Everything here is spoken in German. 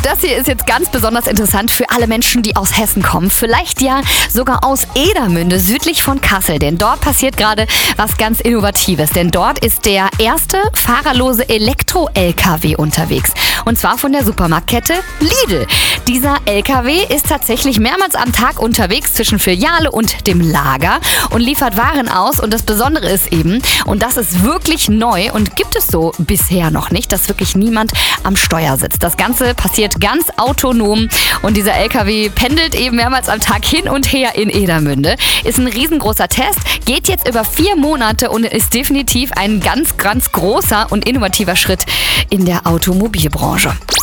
Das hier ist jetzt ganz besonders interessant für alle Menschen, die aus Hessen kommen. Vielleicht ja sogar aus Edermünde, südlich von Kassel. Denn dort passiert gerade was ganz Innovatives. Denn dort ist der erste fahrerlose Elektro-LKW unterwegs. Und zwar von der Supermarktkette Lidl. Dieser LKW ist tatsächlich mehrmals am Tag unterwegs zwischen Filiale und dem Lager und liefert Waren aus. Und das Besondere ist eben, und das ist wirklich neu und gibt es so bisher noch nicht, dass wirklich niemand am Steuer sitzt. Das Ganze passiert ganz autonom und dieser LKW pendelt eben mehrmals am Tag hin und her in Edermünde. Ist ein riesengroßer Test, geht jetzt über 4 Monate und ist definitiv ein ganz, ganz großer und innovativer Schritt in der Automobilbranche.